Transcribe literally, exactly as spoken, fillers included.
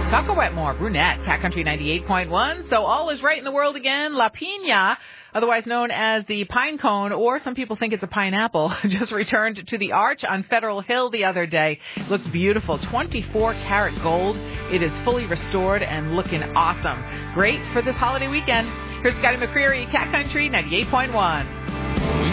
Taco Wetmore, brunette, Cat Country ninety-eight point one. So all is right in the world again. La Pina, otherwise known as the pine cone, or some people think it's a pineapple, just returned to the Arch on Federal Hill the other day. Looks beautiful, twenty-four karat gold. It is fully restored and looking awesome. Great for this holiday weekend. Here's Scotty McCreery, Cat Country ninety-eight point one.